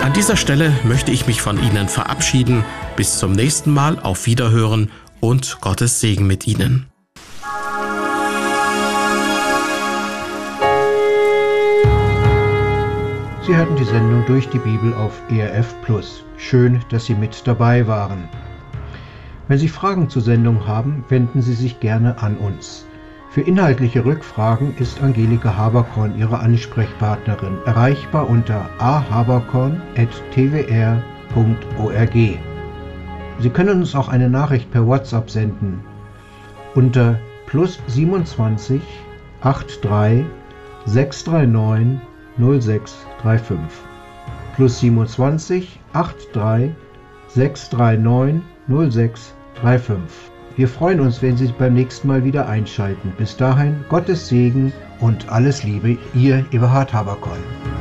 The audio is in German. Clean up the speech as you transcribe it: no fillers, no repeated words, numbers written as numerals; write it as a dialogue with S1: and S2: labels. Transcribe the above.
S1: An dieser Stelle möchte ich mich von Ihnen verabschieden. Bis zum nächsten Mal, auf Wiederhören und Gottes Segen mit Ihnen.
S2: Sie hörten die Sendung Durch die Bibel auf ERF Plus. Schön, dass Sie mit dabei waren. Wenn Sie Fragen zur Sendung haben, wenden Sie sich gerne an uns. Für inhaltliche Rückfragen ist Angelika Haberkorn Ihre Ansprechpartnerin, erreichbar unter ahaberkorn@twr.org. Sie können uns auch eine Nachricht per WhatsApp senden unter +27 83 639 0635. +27 83 639 0635. Wir freuen uns, wenn Sie beim nächsten Mal wieder einschalten. Bis dahin, Gottes Segen und alles Liebe, Ihr Eberhard Haberkorn.